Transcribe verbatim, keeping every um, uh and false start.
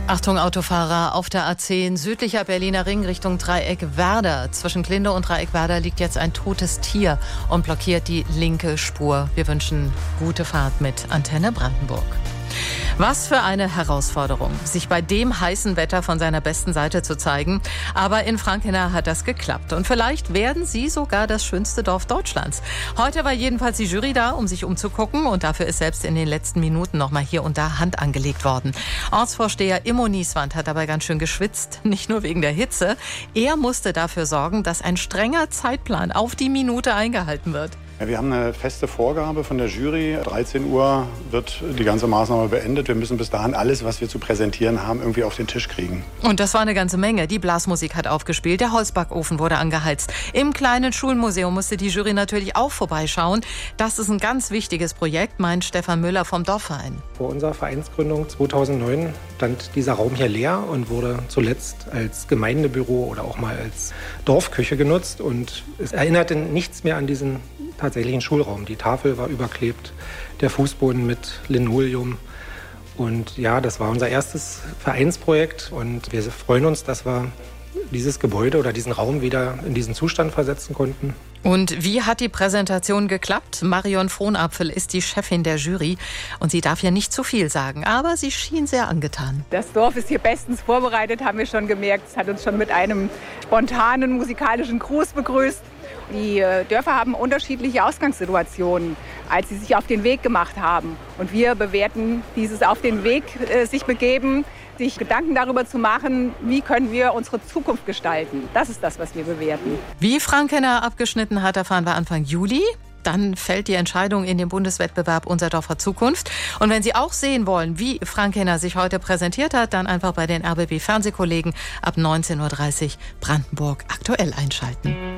Achtung Autofahrer, auf der A zehn südlicher Berliner Ring Richtung Dreieck Werder. Zwischen Glinde und Dreieck Werder liegt jetzt ein totes Tier und blockiert die linke Spur. Wir wünschen gute Fahrt mit Antenne Brandenburg. Was für eine Herausforderung, sich bei dem heißen Wetter von seiner besten Seite zu zeigen. Aber in Frankenau hat das geklappt. Und vielleicht werden Sie sogar das schönste Dorf Deutschlands. Heute war jedenfalls die Jury da, um sich umzugucken. Und dafür ist selbst in den letzten Minuten noch mal hier und da Hand angelegt worden. Ortsvorsteher Immo Nieswand hat dabei ganz schön geschwitzt. Nicht nur wegen der Hitze. Er musste dafür sorgen, dass ein strenger Zeitplan auf die Minute eingehalten wird. Ja, wir haben eine feste Vorgabe von der Jury. dreizehn Uhr wird die ganze Maßnahme beendet. Wir müssen bis dahin alles, was wir zu präsentieren haben, irgendwie auf den Tisch kriegen. Und das war eine ganze Menge. Die Blasmusik hat aufgespielt, der Holzbackofen wurde angeheizt. Im kleinen Schulmuseum musste die Jury natürlich auch vorbeischauen. Das ist ein ganz wichtiges Projekt, meint Stefan Müller vom Dorfverein. Vor unserer Vereinsgründung zweitausendneun stand dieser Raum hier leer und wurde zuletzt als Gemeindebüro oder auch mal als Dorfküche genutzt. Und es erinnerte nichts mehr an diesen tatsächlichen Schulraum. Die Tafel war überklebt, der Fußboden mit Linoleum. Und ja, das war unser erstes Vereinsprojekt und wir freuen uns, dass wir dieses Gebäude oder diesen Raum wieder in diesen Zustand versetzen konnten. Und wie hat die Präsentation geklappt? Marion Frohnapfel ist die Chefin der Jury und sie darf ja nicht zu viel sagen, aber sie schien sehr angetan. Das Dorf ist hier bestens vorbereitet, haben wir schon gemerkt. Es hat uns schon mit einem spontanen musikalischen Gruß begrüßt. Die Dörfer haben unterschiedliche Ausgangssituationen, als sie sich auf den Weg gemacht haben. Und wir bewerten dieses auf den Weg äh, sich begeben, sich Gedanken darüber zu machen, wie können wir unsere Zukunft gestalten. Das ist das, was wir bewerten. Wie Frankenau abgeschnitten hat, erfahren wir Anfang Juli. Dann fällt die Entscheidung in dem Bundeswettbewerb Unser Dorf hat Zukunft. Und wenn Sie auch sehen wollen, wie Frankenau sich heute präsentiert hat, dann einfach bei den R B B Fernsehkollegen ab neunzehn Uhr dreißig Brandenburg aktuell einschalten.